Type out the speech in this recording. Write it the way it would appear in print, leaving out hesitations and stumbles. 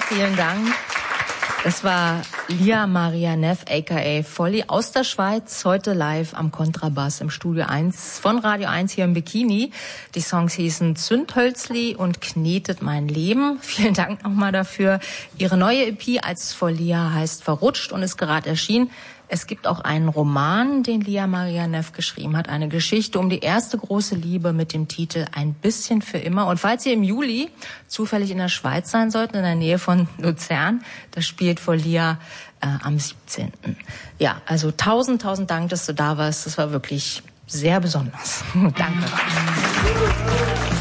vielen Dank. Das war Lia Maria Neff, a.k.a. Volli, aus der Schweiz, heute live am Kontrabass im Studio 1 von Radio 1 hier im Bikini. Die Songs hießen Zündhölzli und Knetet mein Leben. Vielen Dank nochmal dafür. Ihre neue EP als Vollia heißt Verrutscht und ist gerade erschienen. Es gibt auch einen Roman, den Lia Maria Neff geschrieben hat, eine Geschichte um die erste große Liebe mit dem Titel Ein bisschen für immer. Und falls ihr im Juli zufällig in der Schweiz sein sollten, in der Nähe von Luzern, da spielt Vollia am 17. Ja, also tausend Dank, dass du da warst. Das war wirklich sehr besonders. Danke.